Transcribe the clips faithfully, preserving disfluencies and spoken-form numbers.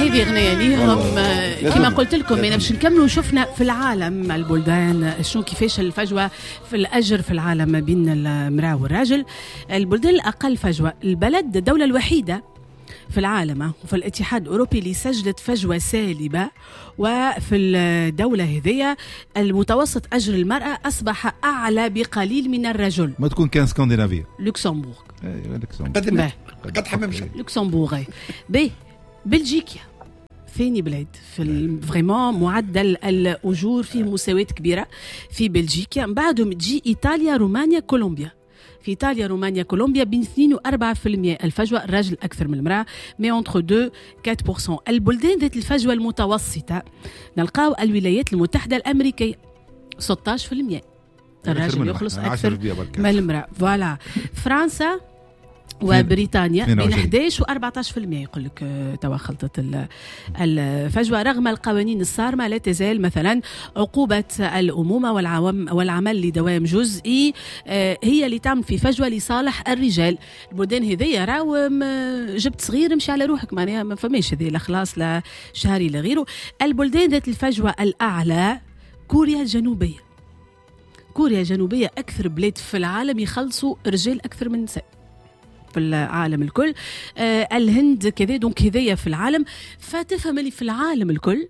هذه اغنيه ليهم. كما قلت لكم انا باش نكملوا شفنا في العالم البلدان شنو كيفاش الفجوه في الاجر في العالم ما بين المراه والراجل. البلدان الاقل فجوه، البلد الدوله الوحيده في العالم وفي الاتحاد الأوروبي اللي سجلت فجوة سالبة، وفي الدولة هذية المتوسط أجر المرأة أصبح أعلى بقليل من الرجل. ما تكون كان سكندنافيا لوكسمبورغ. ايوه لوكسمبورغ قد حمام شيء لوكسمبورغ. بي بلجيكا ثاني بلاد في فريمون معدل الأجور فيه مساواة كبيرة في بلجيكا. من بعدهم تجي إيطاليا رومانيا كولومبيا. في إيطاليا رومانيا كولومبيا بين اثنين وأربعة في المية الفجوة، الراجل أكثر من المرأة مي أنتر اثنين أربعة بالمية. البلدان ذات الفجوة المتوسطة نلقاو الولايات المتحدة الأمريكية ستة عشر بالمية الراجل يخلص أكثر من المرأة. فوالا فرنسا وبريطانيا بين أحد عشر و أربعة عشر بالمية يقول لك توا خلطت الفجوة. رغم القوانين الصارمة لا تزال مثلا عقوبة الأمومة والعمل لدوام جزئي هي اللي تعمل في فجوة لصالح الرجال. البلدان هذيا راهو جبت صغير مشي على روحك، معناها ما فماش هذه لا خلاص لا شهري لا غيره. البلدان ذات الفجوة الأعلى كوريا الجنوبية. كوريا الجنوبية أكثر بلاد في العالم يخلصوا رجال أكثر من نساء في العالم الكل. آه الهند كذا. دونك هذيا في العالم، فتفهم اللي في العالم الكل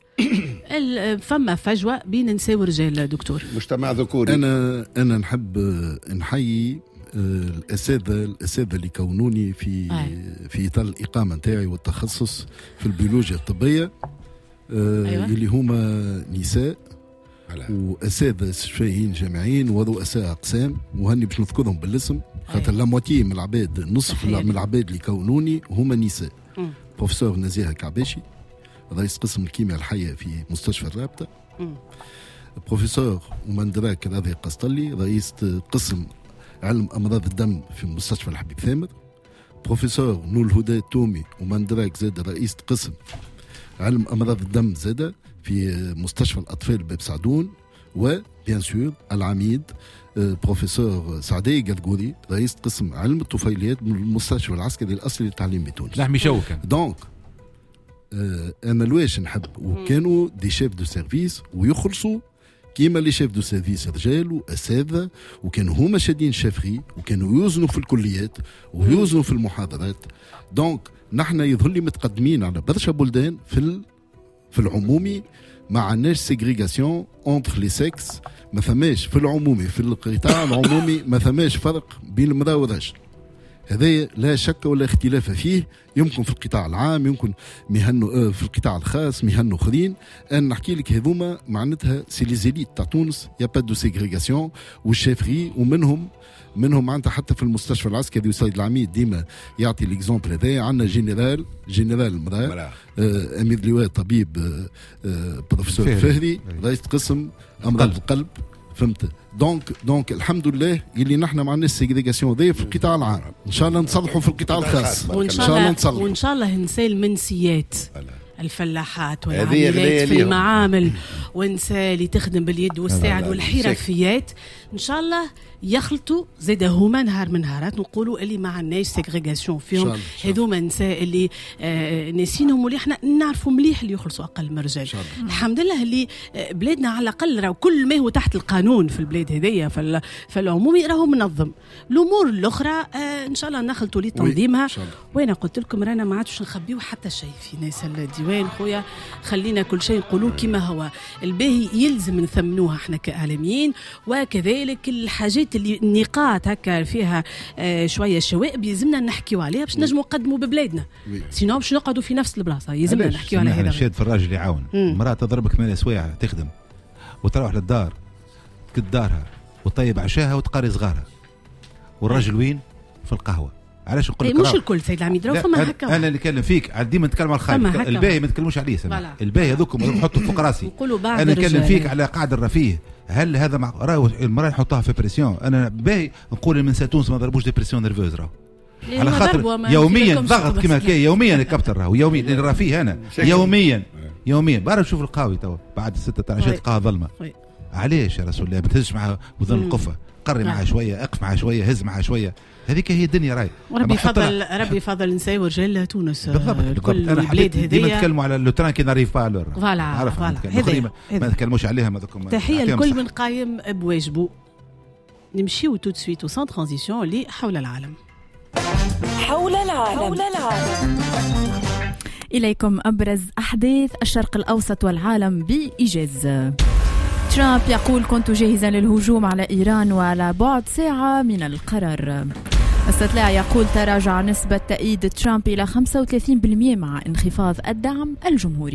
فما فجوة بين نساء ورجال. دكتور مجتمع ذكوري. أنا أنا نحب نحيي الأساتذة الأساتذة اللي كونوني في آه. في إطار الإقامة نتاعي والتخصص في البيولوجيا الطبية. آه أيوة. اللي هما نساء وأساتذة استشفائيين جامعيين ورؤساء أقسام، وهني باش نذكرهم بالاسم خاطر لا موتي من العباد، نصف من العباد اللي كونوني هما نساء. م. بروفيسور نزيهة كعباشي رئيس قسم الكيمياء الحية في مستشفى الرابطة. م. بروفيسور ومندراك راضي قسطلي رئيس قسم علم أمراض الدم في مستشفى الحبيب ثامر. بروفيسور نور الهدى التومي ومندراك زاد رئيس قسم علم أمراض الدم زاد في مستشفى الأطفال باب سعدون. وبيان سور العميد بروفيسور سعدي قلقوري رئيس قسم علم الطفيليات من المستشفى العسكري الأصلي للتعليم بتونس. لحمي شوكة. دونك آه أنا لواش نحب وكانوا دي شيف دو سيرفيس ويخلصوا كيما لي شيف دو سيرفيس رجال وأساتذة، وكانوا هما شادين شافري وكانوا يوزنوا في الكليات ويوزنوا في المحاضرات. دونك نحن يظهر لي متقدمين على برشا بلدان في في العمومي، ما عندناش سيغريغاسيون اونتر لي سكس، ما ثماش في العمومي في القطاع العمومي ما ثماش فرق بين المرأة والرجل. هذا لا شك ولا اختلاف فيه. يمكن في القطاع العام، يمكن مهن في القطاع الخاص، مهن اخرين. انا نحكي لك هذوما معناتها سي لي زيليت تاع تونس، يا با دو سيغريغاسيون والشافري، ومنهم منهم معناتها حتى في المستشفى العسكري وسيد العميد ديما يعطي ليكزامبل هذا. عندنا جنرال جنرال المراه آه امير لواء طبيب آه آه بروفيسور فهري رئيس قسم امراض القلب. فهمت؟ دونك دونك الحمد لله اللي نحن ما عندناش سيغريغاسيون ذي في القطاع العام. ان شاء الله نصلحوا في القطاع الخاص، وان شاء الله نصلحوا، وان شاء الله نسال المنسيات الفلاحات والعاملات في المعامل ونساء اللي تخدم باليد والساعد والحرفيات ان شاء الله يخلطوا زاد هما نهار من نهارات نقولوا اللي ما عندناش سيغريغاسيون فيهم. هذوما نساء اللي آه ناسينهم واللي احنا نعرفوا مليح اللي يخلصوا اقل من الرجال. الحمد لله اللي آه بلادنا على الاقل راهو كل ما هو تحت القانون في البلاد هذيا في, في العمومي راهو منظم. الامور الاخرى آه ان شاء الله نخلطوا لي تنظيمها. وانا قلت لكم رانا ما عادش نخبيو حتى شيء في ناس الديوان خويا، خلينا كل شيء نقولوه كما هو. الباهي يلزم نثمنوها احنا كاعلاميين، وكذلك الحاجات اللي النقاط هكا فيها آه شويه شوائب يلزمنا نحكيو عليها باش نجموا نقدموا ببلادنا، سينو باش نقعدوا في نفس البلاصه. يلزمنا نحكيو على هذا. الشاد في الراجل يعاون. المراه تضربك ثمانية سوايع تخدم وتروح للدار تكد دارها وتطيب عشاها وتقاري صغارها، والراجل وين؟ في القهوه. علاش نقول لك مش الكل سيد العميد راه فما هكا. انا اللي نتكلم فيك ديما نتكلم على الخايب، الباهي ما نتكلموش عليه. سمع الباهي هذوكم نحطوا فوق راسي. انا نتكلم فيك على قاعده الرفيه. هل هذا مع راهو المراه نحطها في بريسيون؟ انا باهي نقول من تونس ما ضربوش دي بريسيون نيرفوز راهو على خاطر يوميا ضغط كما كاين يوميا الكابتن راهو يوميا الرفيه انا يوميا يوميا بعرف نشوف القهوي تو بعد ستة تاع العشاء تلقاها ظلمه. علاش يا رسول الله ما تهزش معها وذن القفه؟ قري معها شويه، اقف معها شويه، هز معها شويه. هذيك هي الدنيا راي. ربي فضل ربي فضل نساء ورجال تونس بالضبط. كل البلاد هذه ديما نتكلموا على لو تران كي ناريف با لور فوالا فوالا ما نتكلموش عليها هذوكم. تحيه الكل من قايم بواجبه. نمشيو تو سويت سان ترانزيسيون اللي حول العالم. حول العالم حول العالم إليكم أبرز أحداث الشرق الأوسط والعالم بإيجاز. ترامب يقول كنت جاهزا للهجوم على إيران وعلى بعد ساعة من القرار. استطلاع يقول تراجع نسبة تأييد ترامب إلى خمسة وثلاثين بالمئة مع انخفاض الدعم الجمهوري.